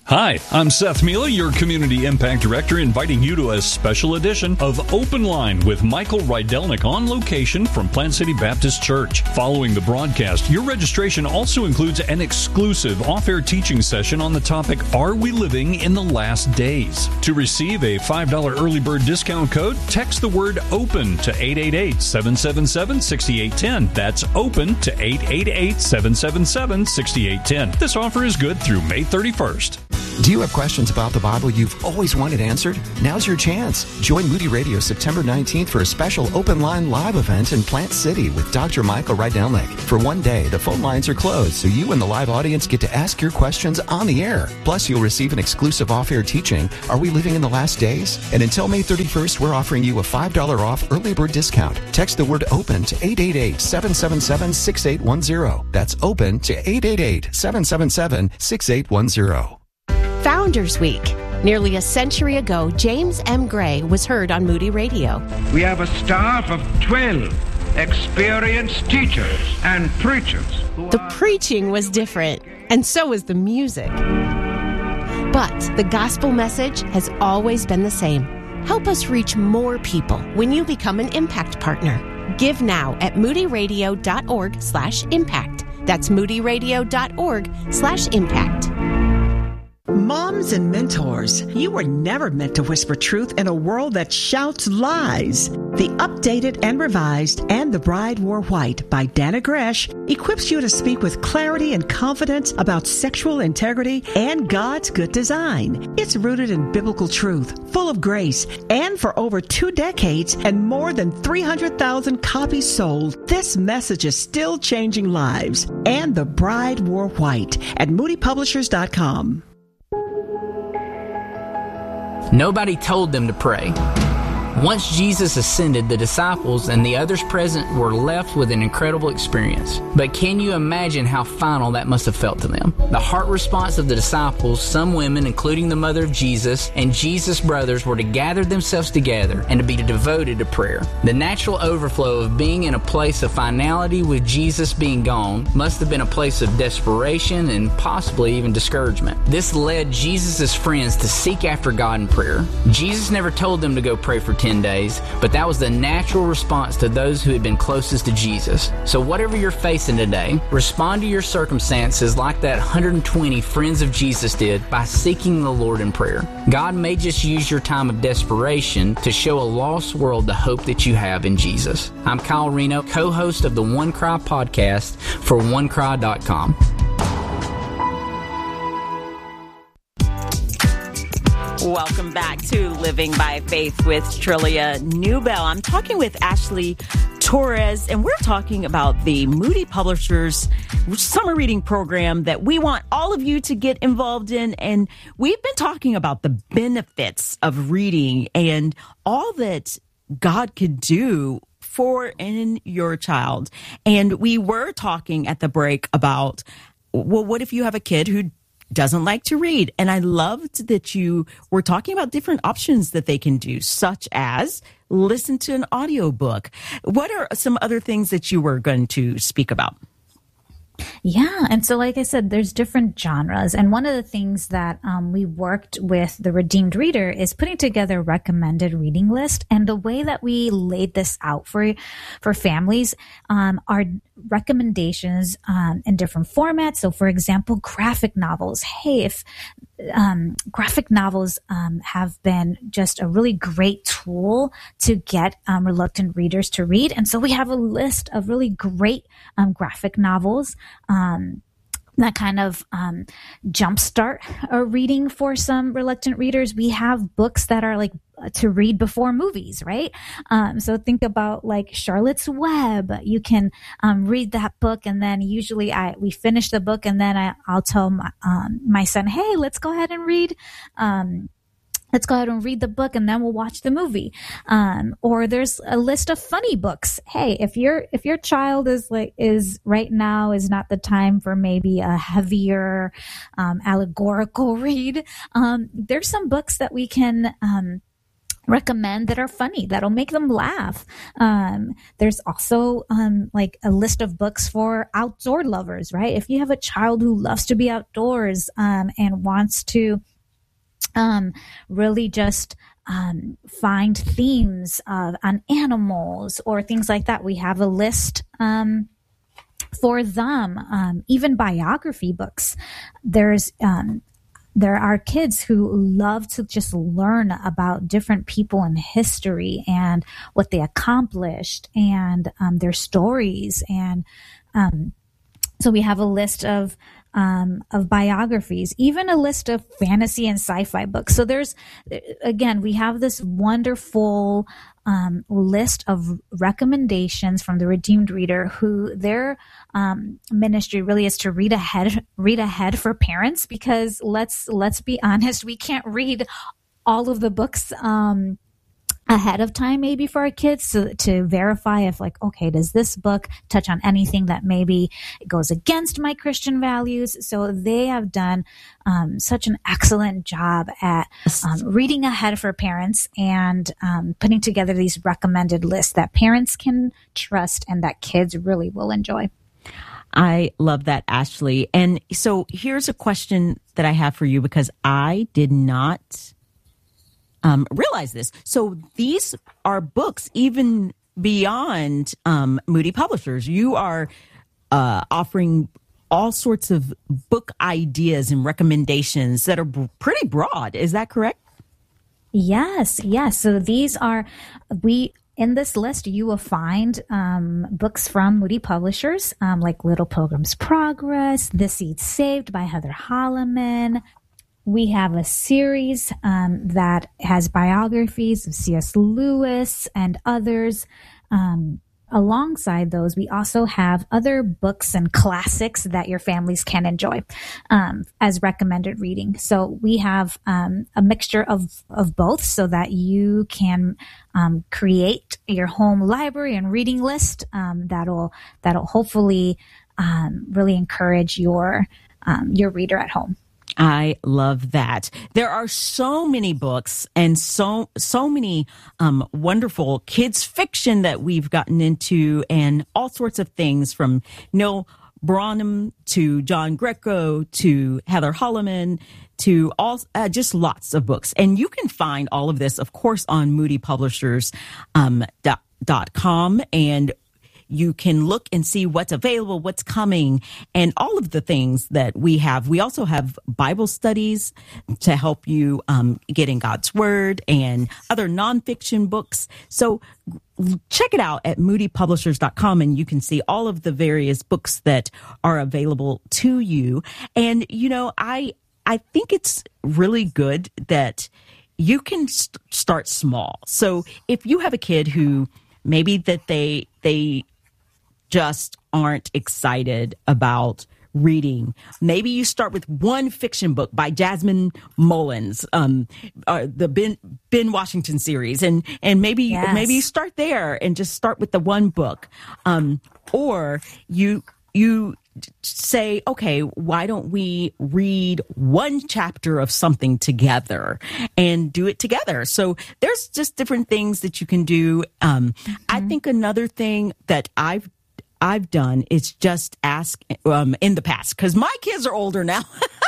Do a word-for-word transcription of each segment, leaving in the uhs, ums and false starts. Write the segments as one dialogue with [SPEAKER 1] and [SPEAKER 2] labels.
[SPEAKER 1] Hi, I'm Seth Mila, your Community Impact Director, inviting you to a special edition of Open Line with Michael Rydelnik on location from Plant City Baptist Church. Following the broadcast, your registration also includes an exclusive off-air teaching session on the topic, Are We Living in the Last Days? To receive a five dollars early bird discount code, text the word OPEN to eight eight eight, seven seven seven, six eight one zero. That's OPEN to eight eight eight, seven seven seven, six eight one zero. This offer is good through May thirty-first.
[SPEAKER 2] Do you have questions about the Bible you've always wanted answered? Now's your chance. Join Moody Radio September nineteenth for a special Open Line live event in Plant City with Doctor Michael Rydelnik. For one day, the phone lines are closed, so you and the live audience get to ask your questions on the air. Plus, you'll receive an exclusive off-air teaching, Are We Living in the Last Days? And until May thirty-first, we're offering you a five dollars off early bird discount. Text the word OPEN to eight eight eight, seven seven seven, six eight one zero. That's OPEN to eight eight eight, seven seven seven, six eight one zero.
[SPEAKER 3] Founders Week. Nearly a century ago, James M. Gray was heard on Moody Radio.
[SPEAKER 4] We have a staff of twelve experienced teachers and preachers.
[SPEAKER 3] The preaching was different, and so was the music. But the gospel message has always been the same. Help us reach more people when you become an Impact Partner. Give now at moodyradio.org slash impact. That's moodyradio.org slash impact.
[SPEAKER 5] Moms and mentors, you were never meant to whisper truth in a world that shouts lies. The Updated and Revised and The Bride Wore White by Dannah Gresh equips you to speak with clarity and confidence about sexual integrity and God's good design. It's rooted in biblical truth, full of grace, and for over two decades and more than three hundred thousand copies sold, this message is still changing lives. And The Bride Wore White at moody publishers dot com.
[SPEAKER 6] Nobody told them to pray. Once Jesus ascended, the disciples and the others present were left with an incredible experience. But can you imagine how final that must have felt to them? The heart response of the disciples, some women, including the mother of Jesus, and Jesus' brothers were to gather themselves together and to be devoted to prayer. The natural overflow of being in a place of finality with Jesus being gone must have been a place of desperation and possibly even discouragement. This led Jesus' friends to seek after God in prayer. Jesus never told them to go pray for ten days, but that was the natural response to those who had been closest to Jesus. So whatever you're facing today, respond to your circumstances like that one hundred twenty friends of Jesus did by seeking the Lord in prayer. God may just use your time of desperation to show a lost world the hope that you have in Jesus. I'm Kyle Reno, co-host of the One Cry podcast for one cry dot com.
[SPEAKER 7] Welcome back to Living by Faith with Trillia Newbell. I'm talking with Ashley Torres, and we're talking about the Moody Publishers summer reading program that we want all of you to get involved in. And we've been talking about the benefits of reading and all that God could do for and your child. And we were talking at the break about, well, what if you have a kid who doesn't like to read? And I loved that you were talking about different options that they can do, such as listen to an audiobook. What are some other things that you were going to speak about?
[SPEAKER 8] Yeah. And so, like I said, there's different genres. And one of the things that um, we worked with the Redeemed Reader is putting together a recommended reading list. And the way that we laid this out for, for families um, are recommendations um, in different formats. So, for example, graphic novels. Hey, if um, graphic novels um, have been just a really great tool to get um, reluctant readers to read. And so we have a list of really great um, graphic novels um, that kind of um, jumpstart a reading for some reluctant readers. We have books that are like to read before movies, right? Um, so think about like Charlotte's Web. You can um, read that book, and then usually I we finish the book, and then I, I'll tell my, um, my son, "Hey, let's go ahead and read." Um, Let's go ahead and read the book, and then we'll watch the movie. Um, or there's a list of funny books. Hey, if your if your child is like is right now is not the time for maybe a heavier um, allegorical read, um, there's some books that we can um, recommend that are funny, that'll make them laugh. Um, there's also um, like a list of books for outdoor lovers, right? If you have a child who loves to be outdoors um, and wants to um, really just um, find themes of, on animals or things like that, we have a list um, for them. Um, even biography books. There's um, There are kids who love to just learn about different people in history and what they accomplished and um, their stories. And um, so we have a list of um, of biographies, even a list of fantasy and sci-fi books. So there's, again, we have this wonderful um, list of recommendations from the Redeemed Reader, who their um, ministry really is to read ahead, read ahead for parents, because let's let's be honest, we can't read all of the books um, ahead of time, maybe for our kids, to, to verify if, like, okay, does this book touch on anything that maybe goes against my Christian values? So they have done um, such an excellent job at um, reading ahead for parents and um, putting together these recommended lists that parents can trust and that kids really will enjoy.
[SPEAKER 9] I love that, Ashley. And so here's a question that I have for you, because I did not Um, realize this. So these are books even beyond um, Moody Publishers. You are uh, offering all sorts of book ideas and recommendations that are b- pretty broad. Is that correct?
[SPEAKER 8] Yes, yes. So these are, we, in this list, you will find um, books from Moody Publishers, um, like Little Pilgrim's Progress, The Seed Saved by Heather Holleman. We have a series um, that has biographies of C S Lewis and others. Um, alongside those, we also have other books and classics that your families can enjoy um, as recommended reading. So we have um, a mixture of, of both, so that you can um, create your home library and reading list um, that'll that'll hopefully um, really encourage your um, your reader at home.
[SPEAKER 9] I love that. There are so many books and so so many um, wonderful kids fiction that we've gotten into, and all sorts of things, from Neil Bronham to John Greco to Heather Holleman to all uh, just lots of books. And you can find all of this, of course, on moody publishers um, dot, dot com, and you can look and see what's available, what's coming, and all of the things that we have. We also have Bible studies to help you um, get in God's Word, and other nonfiction books. So check it out at moody publishers dot com, and you can see all of the various books that are available to you. And, you know, I I think it's really good that you can st- start small. So if you have a kid who maybe that they they just aren't excited about reading, maybe you start with one fiction book by Jasmine Mullins, um, uh, the Ben Ben Washington series, and and maybe
[SPEAKER 8] yes.
[SPEAKER 9] maybe you start there and just start with the one book, um, or you you say, okay, why don't we read one chapter of something together and do it together? So there's just different things that you can do. Um, mm-hmm. I think another thing that I've I've done is just ask um, in the past, because my kids are older now,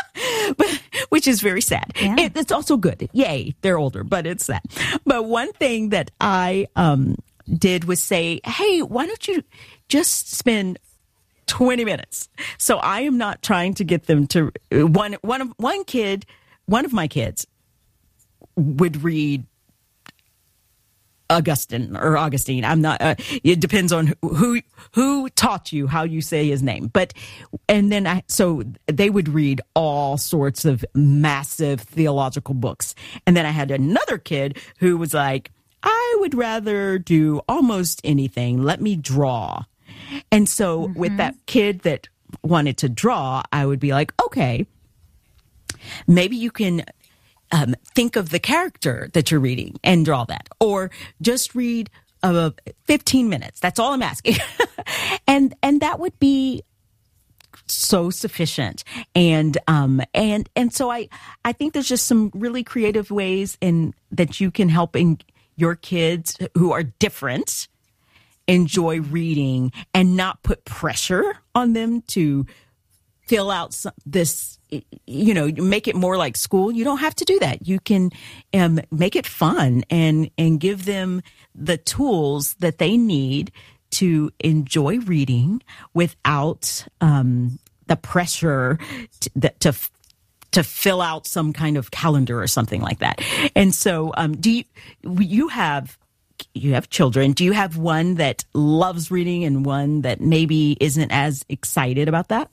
[SPEAKER 9] but which is very sad.
[SPEAKER 8] Yeah.
[SPEAKER 9] It, it's also good. Yay, they're older, but it's sad. But one thing that I um, did was say, hey, why don't you just spend twenty minutes? So I am not trying to get them to one one of one kid, one of my kids would read Augustine or Augustine. I'm not, uh, it depends on who, who taught you how you say his name. But, and then I, so they would read all sorts of massive theological books. And then I had another kid who was like, I would rather do almost anything. Let me draw. And so mm-hmm. with that kid that wanted to draw, I would be like, okay, maybe you can Um, think of the character that you're reading and draw that, or just read uh, fifteen minutes. That's all I'm asking. and and that would be so sufficient. And, um, and, and so I, I think there's just some really creative ways in that you can help in your kids who are different enjoy reading and not put pressure on them to fill out some, this, you know, make it more like school. You don't have to do that. You can um, make it fun and, and give them the tools that they need to enjoy reading without um, the pressure to, to to fill out some kind of calendar or something like that. And so, um, do you you have you have children? Do you have one that loves reading and one that maybe isn't as excited about that?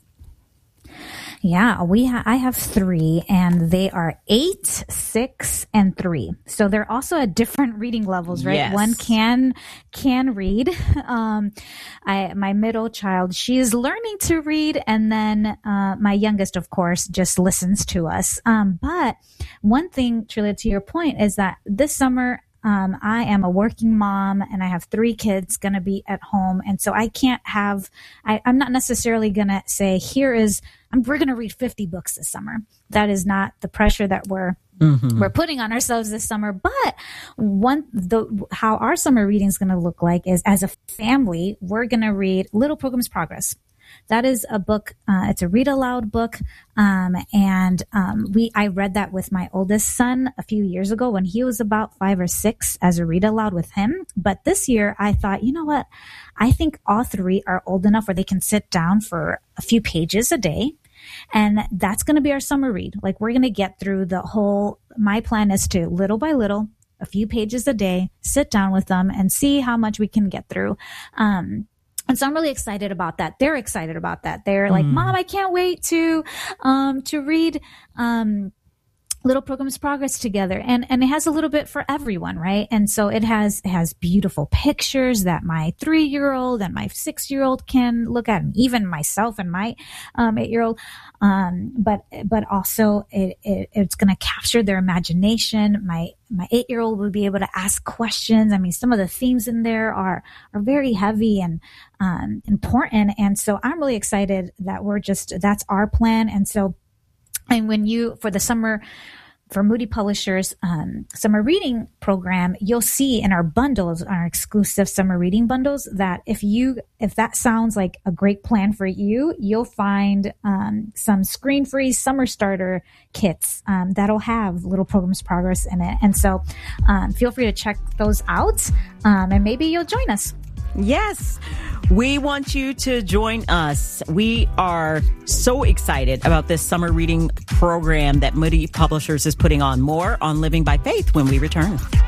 [SPEAKER 8] Yeah, we ha- I have three, and they are eight, six, and three. So they're also at different reading levels, right?
[SPEAKER 9] Yes.
[SPEAKER 8] One can can read. Um, I my middle child, she is learning to read, and then uh, my youngest, of course, just listens to us. Um, but one thing, Trillia, to your point, is that this summer, Um, I am a working mom and I have three kids going to be at home. And so I can't have, I, I'm not necessarily going to say, here is, I'm, we're going to read fifty books this summer. That is not the pressure that we're, mm-hmm. we're putting on ourselves this summer. But one, the, how our summer reading is going to look like is as a family, we're going to read Little Pilgrim's Progress. That is a book. Uh, it's a read aloud book. Um, and, um, we, I read that with my oldest son a few years ago when he was about five or six as a read aloud with him. But this year I thought, you know what? I think all three are old enough where they can sit down for a few pages a day. And that's going to be our summer read. Like we're going to get through the whole, my plan is to little by little, a few pages a day, sit down with them and see how much we can get through. Um, And so I'm really excited about that. They're excited about that. They're like, mm. Mom, I can't wait to, um, to read, um, Little Pilgrim's Progress together. And, and it has a little bit for everyone, right? And so it has, it has beautiful pictures that my three-year-old and my six-year-old can look at, and even myself and my, um, eight-year-old. Um, but, but also it, it it's going to capture their imagination. My, my eight-year-old will be able to ask questions. I mean, some of the themes in there are, are very heavy and, um, important. And so I'm really excited that we're just, that's our plan. And so, and when you, for the summer, for Moody Publishers um, summer reading program, you'll see in our bundles, our exclusive summer reading bundles, that if you, if that sounds like a great plan for you, you'll find um, some screen-free summer starter kits um, that'll have Little Pilgrim's Progress in it. And so um, feel free to check those out, um, and maybe you'll join us.
[SPEAKER 9] Yes, we want you to join us. We are so excited about this summer reading program that Moody Publishers is putting on. More on Living by Faith when we return.